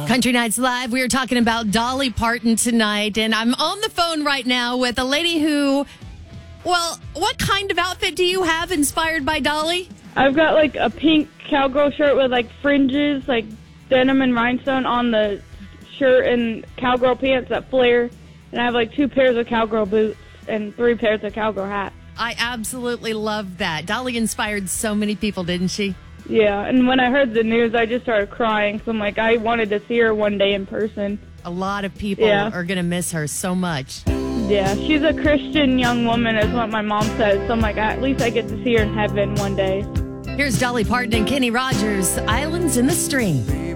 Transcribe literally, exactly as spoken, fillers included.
Country Nights Live. We are talking about Dolly Parton tonight, and I'm on the phone right now with a lady who, well, what kind of outfit do you have inspired by Dolly? I've got like a pink cowgirl shirt with like fringes, like denim and rhinestone on the shirt, and cowgirl pants that flare. And I have like two pairs of cowgirl boots and three pairs of cowgirl hats. I absolutely love that. Dolly inspired so many people, didn't she? Yeah, and when I heard the news, I just started crying. So I'm like, I wanted to see her one day in person. A lot of people Yeah. are going to miss her so much. Yeah, she's a Christian young woman, is what my mom says. So I'm like, at least I get to see her in heaven one day. Here's Dolly Parton and Kenny Rogers, Islands in the Stream.